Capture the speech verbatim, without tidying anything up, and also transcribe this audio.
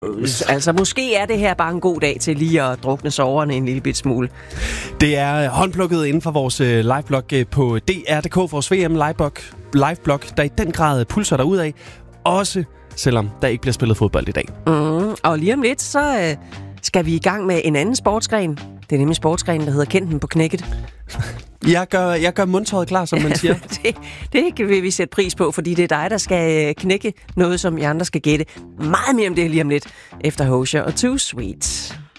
Altså, måske er det her bare en god dag til lige at drukne soverne en lille bit smule. Det er håndplukket inden for vores liveblog på D R punktum D K, vores V M liveblog, liveblog, der i den grad pulser der ud af, også selvom der ikke bliver spillet fodbold i dag. Mm, og lige om lidt, så øh, skal vi i gang med en anden sportsgren. Det er nemlig sportsgrenen, der hedder Kend den på knækket. Jeg gør, jeg gør mundtøjet klar, som man siger. det, det kan vi sætte pris på, fordi det er dig, der skal knække noget, som I andre skal gætte. Meget mere om det lige om lidt, efter Hosier og Too Sweet.